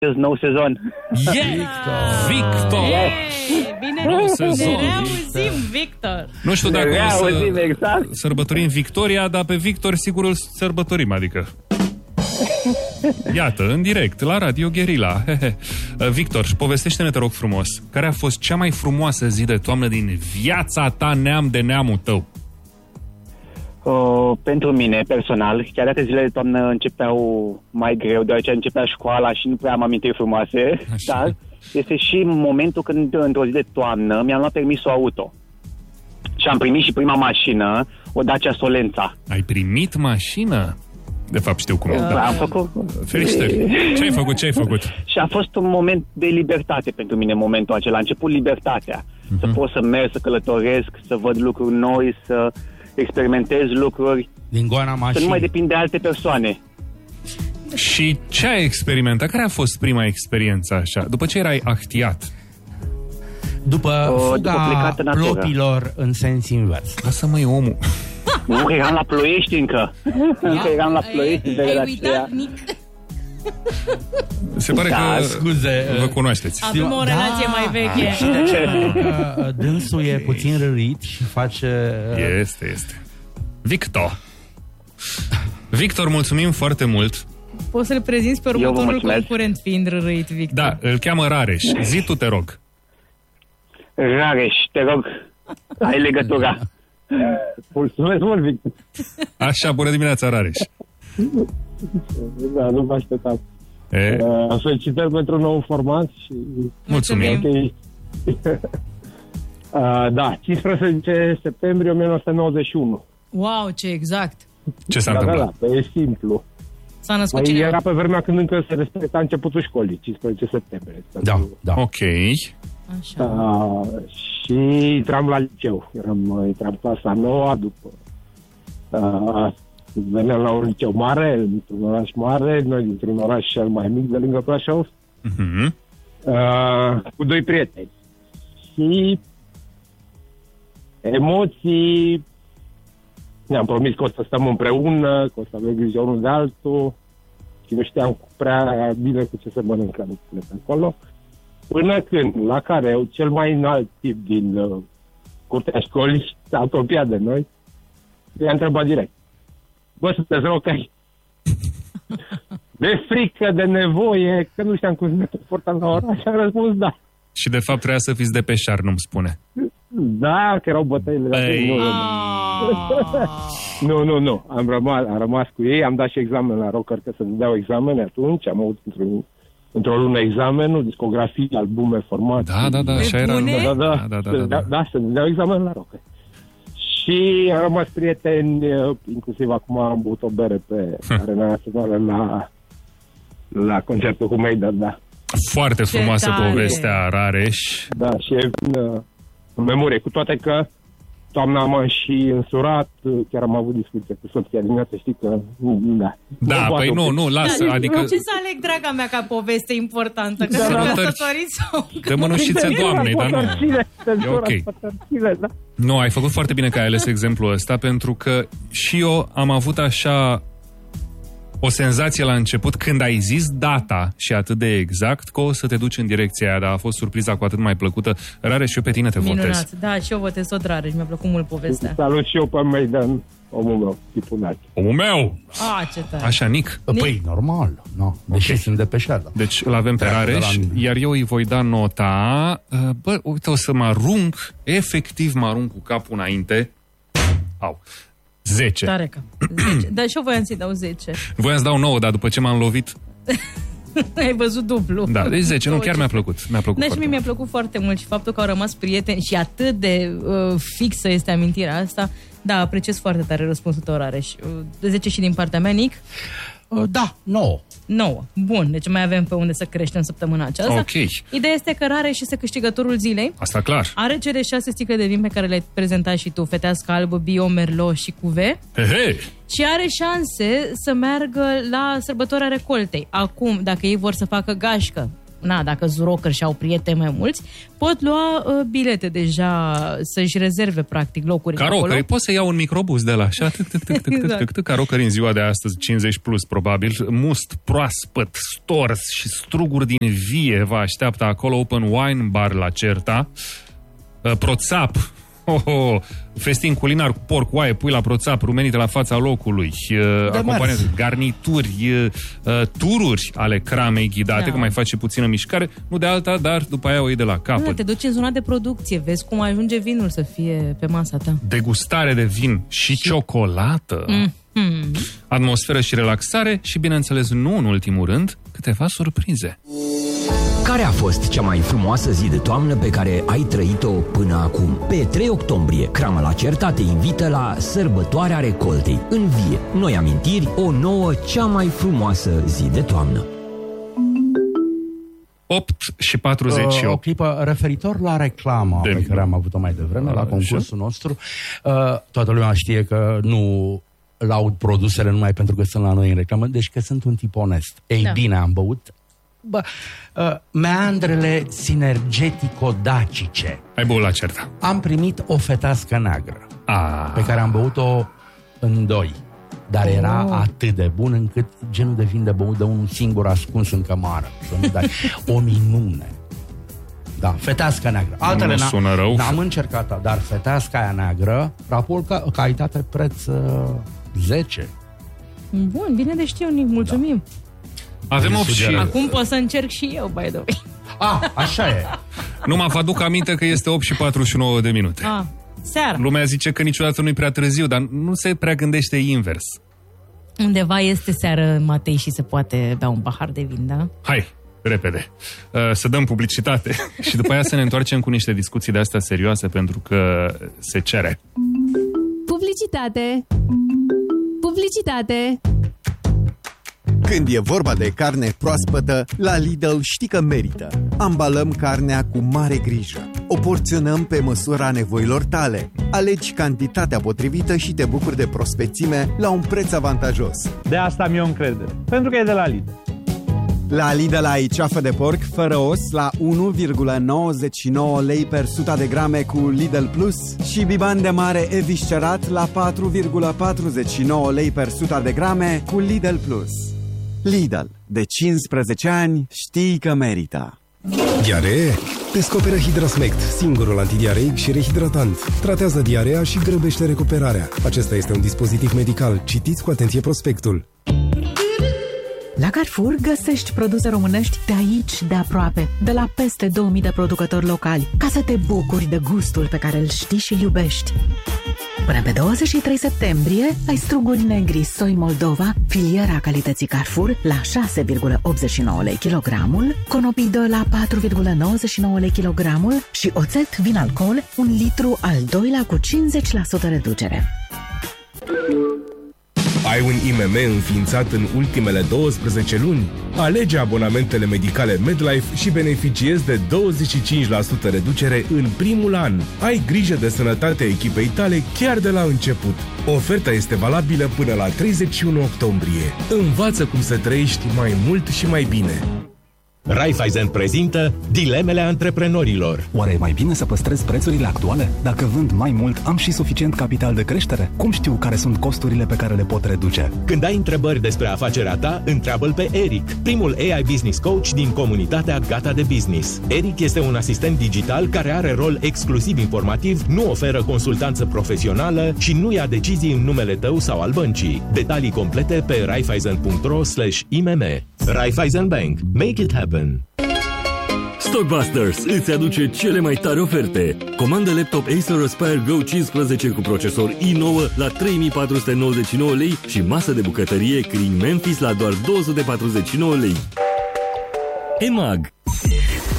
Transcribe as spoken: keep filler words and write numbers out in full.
nou sezon. Yeah! Victor! Yeah! Bine, Nou sezon. ne reauzim, Victor. Nu știu dacă Ne o să reauzim, exact. sărbătorim victoria, dar pe Victor sigur îl sărbătorim, adică. Iată, în direct, la Radio Guerilla. Victor, povestește-ne, te rog frumos, care a fost cea mai frumoasă zi de toamnă din viața ta, neam de neamul tău? Uh, pentru mine, personal, chiar dacă zilele de toamnă începeau mai greu, deoarece începea școala și nu prea am amintiri frumoase, Așa. dar este și momentul când, într-o zi de toamnă, mi-am luat permisul auto. Și am primit și prima mașină, o Dacia Solența. Ai primit mașină? De fapt știu cum. Uh, Da. am făcut... Felicitări. Ce ai făcut? Ce ai făcut? Și a fost un moment de libertate pentru mine, momentul acela. A început libertatea. Uh-huh. Să pot să merg, să călătoresc, să văd lucruri noi, să experimentez lucruri, Din goana mașinii. să nu mai depind de alte persoane. Și ce ai experimentat? Care a fost prima experiență așa? După ce erai ahtiat? După O, fuga după plecată în natură. plopilor în sens invers. Lasă măi omul. Nu, că eram la Ploiești încă. Încă eram la Ploiești. Ai, de ai la uitat, aceea. Nic? Se pare Da, că scuze. vă cunoașteți. Avem o relație mai veche. Uh, Dânsul e puțin rărit și face... uh, Este, este. Victor. Victor, mulțumim foarte mult. Poți să-l prezinți pe vă următorul mulțumesc. concurent, fiind răit, Victor. Da, îl cheamă Rareș. Zi tu, te rog. Rareș, te rog, ai legătura. Mulțumesc mult, Victor. Așa, bună dimineața, Rareș. Da, nu vă așteptam. E, Uh, felicitări pentru nou format și... mulțumim. Ok. uh, da, cincisprezece septembrie o mie nouă sute nouăzeci și unu. Wow, ce exact. Ce s-a Da, da, întâmplat? da, e simplu. S-a născut Mai cineva. era pe vremea când încă se respecta începutul școlii, cincisprezece septembrie. Da, da. Ok. Așa. Uh, și intram la liceu. Eram, intram clasa nouă, după... Uh, veneam la un liceu mare, într-un oraș mare, noi dintr-un oraș cel mai mic de lângă Brașov, Mhm. uh, cu doi prieteni. Și emoții, ne-am promis că o să stăm împreună, că o să avem grijă unul de altul și nu știam prea bine cu ce se mănâncă lucrurile pe acolo. Până când, la care cel mai înalt tip din uh, curtea școlii s-a apropiat de noi, i-a întrebat direct: bă, sunteți rocări? De frică, de nevoie, că nu știam cum să ne transportam la oraș, am răspuns da. Și de fapt trebuia să fiți de peșar, nu-mi spune. Da, că erau bătăile. Ei. Nu, nu, Ah. nu, nu, nu. Am rămas, am rămas cu ei, am dat și examen la rocker, că să dădeau examene atunci, am avut într-o, într-o lună examenul, discografii, albume, format. Da, da, da, așa era. bune? Da, da, Da, da, da, da, da. da, să dădeau examen la rocker. Și am rămas prieteni, inclusiv acum am băut o bere pe Arena Națională la, la concertul cu Maiden, da. Foarte frumoasă tare. povestea, Rareș. Da, și e în, în memorie, cu toate că toamna m-am și însurat, chiar am avut discuție cu soția dimineața, știi că, da. Da, poate păi nu, opri. nu, lasă, Da, adică Ce să aleg, draga mea, ca poveste importantă? Că Da, sunt da. căsătoriți sau... de mânușițe doamnei, dar nu. Pătărcile, E ok. pătărcile, da. Nu, ai făcut foarte bine că ai ales exemplul ăsta, pentru că și eu am avut așa o senzație la început când ai zis data și atât de exact că o să te duci în direcția aia, dar a fost surpriza cu atât mai plăcută. Rare, și eu pe tine te votez. Minunat. Da, și eu votez tot rare și mi-a plăcut mult povestea. Salut și eu pe Maiden, omul meu, tipul înalt. Omul meu! Ah, ce tare. Așa, Nic. Păi, normal. No. Deși sunt de pe șer, da. Deci îl avem pe Da, Rareș, de la mine. iar eu îi voi da nota... uh, Bă, uite, o să mă arunc, efectiv mă arunc cu capul înainte. Au. zece. Tare ca. zece. Dar și eu voiam să-i dau zece. Voiam să dau nouă, dar după ce m-am lovit... Ai văzut dublu. Da, deci zece, nu, chiar mi-a plăcut. Mi-a plăcut Da, și foarte mie mult. mi-a plăcut foarte mult și faptul că au rămas prieteni și atât de uh, fixă este amintirea asta. Da, apreciez foarte tare răspunsul tău, Rareș. Uh, zece și din partea mea, Nic? Uh, Da, nouă. nouă. Bun, deci mai avem pe unde să creștem săptămâna aceasta. Ok. Ideea este că Rareș este câștigătorul zilei. Asta clar. Are cele șase sticle de vin pe care le-ai prezentat și tu, Fetească Albă, Bio, Merlot și Cuve. He, he. Și are șanse să meargă la sărbătoarea recoltei. Acum, dacă ei vor să facă gașcă, na, dacă rocker și au prieteni mai mulți, pot lua uh, bilete deja, să-și rezerve practic locuri ca acolo. rockeri, poți să iau un microbus de la așa, ca rockeri în ziua de astăzi, cincizeci plus probabil, must, proaspăt, stors și struguri din vie vă așteaptă acolo, open wine bar la Certa, uh, proțap, oh, oh, festin culinar cu porc, oaie, pui la proțap, rumenite la fața locului, uh, acompaniate, garnituri, uh, uh, tururi ale cramei ghidate, da. Că mai face puțină mișcare, nu de alta, dar după aia o iei de la capăt. Da, te duci în zona de producție, vezi cum ajunge vinul să fie pe masa ta. Degustare de vin și, și... ciocolată, mm-hmm. atmosferă și relaxare și, bineînțeles, nu în ultimul rând, câteva surprize. Care a fost cea mai frumoasă zi de toamnă pe care ai trăit-o până acum? Pe trei octombrie, Crama la Certa te invită la sărbătoarea recoltei. Învie noi amintiri, o nouă, cea mai frumoasă zi de toamnă. opt și patruzeci și opt. O clipă referitor la reclama de pe care am avut-o mai devreme, a, la concursul nostru. Uh, toată lumea știe că nu laud produsele numai pentru că sunt la noi în reclamă, deci că sunt un tip onest. Ei da. Bine, am băut Bă, uh, meandrele sinergetico-dacice. Ai băut la Certa. Am primit o fetască neagră, ah. pe care am băut-o în doi. Dar era oh. atât de bun încât genul de vin de băut de unul singur ascuns în cămară. Să nu dai. O minune. Da, fetască neagră. Altele nu sună rău. N-am încercat, dar fetasca aia neagră, raport ca, calitate-preț uh, zece. Bun, bine de știu, Nic, mulțumim. Da. Avem opt și... Acum pot să încerc și eu, by the way. Ah, așa e. Nu mă aduc aminte că este opt și patruzeci și nouă de minute. Ah, seara. Lumea zice că niciodată nu-i prea târziu, dar nu se prea gândește invers. Undeva este seară, Matei, și se poate bea un pahar de vin, da? Hai, repede. Să dăm publicitate și după aia să ne întoarcem cu niște discuții de astea serioase, pentru că se cere. Publicitate. Publicitate. Când e vorba de carne proaspătă, la Lidl știi că merită. Ambalăm carnea cu mare grijă. O porționăm pe măsura nevoilor tale. Alegi cantitatea potrivită și te bucuri de prospețime la un preț avantajos. De asta mi-o încredere, pentru că e de la Lidl. La Lidl ai ceafă de porc fără os la unu virgulă nouăzeci și nouă lei per sută de grame cu Lidl Plus și biban de mare eviscerat la patru virgulă patruzeci și nouă lei per sută de grame cu Lidl Plus. Lidl. De cincisprezece ani știi că merită. Diaree? Descoperă Hidrasmect, singurul antidiareic și rehidratant. Tratează diarea și grăbește recuperarea. Acesta este un dispozitiv medical. Citiți cu atenție prospectul. La Carrefour găsești produse românești de aici, de aproape, de la peste două mii de producători locali, ca să te bucuri de gustul pe care îl știi și îl iubești. Până pe douăzeci și trei septembrie ai struguri negri Soi Moldova, filiera calității Carrefour, la șase virgulă optzeci și nouă lei kilogramul, conopidă la patru virgulă nouăzeci și nouă lei kilogramul și oțet vin alcool, un litru al doilea cu cincizeci la sută reducere. Ai un I M M înființat în ultimele douăsprezece luni? Alege abonamentele medicale MedLife și beneficiezi de douăzeci și cinci la sută reducere în primul an. Ai grijă de sănătatea echipei tale chiar de la început. Oferta este valabilă până la treizeci și unu octombrie. Învață cum să trăiești mai mult și mai bine. Raiffeisen prezintă dilemele antreprenorilor. Oare e mai bine să păstrez prețurile actuale? Dacă vând mai mult, am și suficient capital de creștere? Cum știu care sunt costurile pe care le pot reduce? Când ai întrebări despre afacerea ta, întreabă-l pe Eric, primul A I Business Coach din comunitatea Gata de Business. Eric este un asistent digital care are rol exclusiv informativ, nu oferă consultanță profesională și nu ia decizii în numele tău sau al băncii. Detalii complete pe raiffeisen punct ro slash I M M. Raiffeisen Bank. Make it happen. Stockbusters îți aduce cele mai tare oferte. Comandă laptop Acer Aspire Go cincisprezece cu procesor i nouă la trei mii patru sute nouăzeci și nouă lei și masă de bucătărie Kring Memphis la doar două sute patruzeci și nouă lei. E M A G.